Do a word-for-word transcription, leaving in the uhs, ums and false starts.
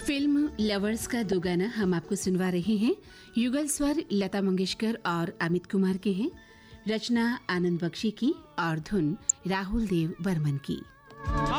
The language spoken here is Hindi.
फिल्म लवर्स का दो गाना हम आपको सुनवा रहे हैं। युगल स्वर लता मंगेशकर और अमित कुमार के हैं, रचना आनंद बख्शी की और धुन राहुल देव बर्मन की।